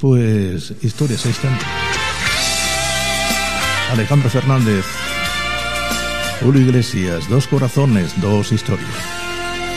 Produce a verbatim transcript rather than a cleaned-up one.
Pues historias a instante. Alejandro Fernández, Julio Iglesias, Dos corazones, dos historias.